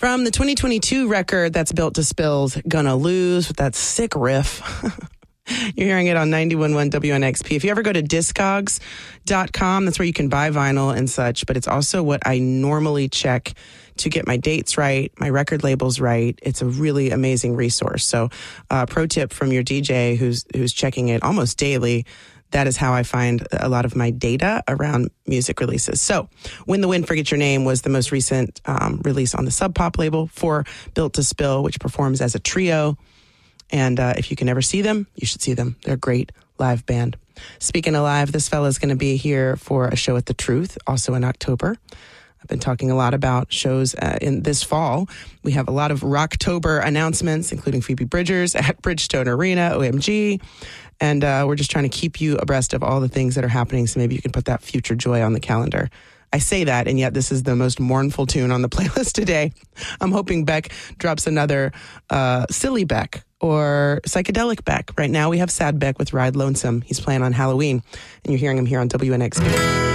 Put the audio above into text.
From the 2022 record, that's Built to Spill's Gonna Lose with that sick riff. You're hearing it on 91.1 WNXP. If you ever go to Discogs.com, that's where you can buy vinyl and such, but it's also what I normally check to get my dates right, my record labels right. It's a really amazing resource. So pro tip from your DJ who's checking it almost daily, that is how I find a lot of my data around music releases. So When the Wind Forgets Your Name was the most recent release on the Sub Pop label for Built to Spill, which performs as a trio. And if you can ever see them, you should see them. They're a great live band. Speaking of live, this fella is going to be here for a show at The Truth, also in October. I've been talking a lot about shows in this fall. We have a lot of Rocktober announcements, including Phoebe Bridgers at Bridgestone Arena, OMG. And we're just trying to keep you abreast of all the things that are happening, so maybe you can put that future joy on the calendar. I say that, and yet this is the most mournful tune on the playlist today. I'm hoping Beck drops another silly Beck or psychedelic Beck. Right now we have Sad Beck with Ride Lonesome. He's playing on Halloween, and you're hearing him here on WNXP.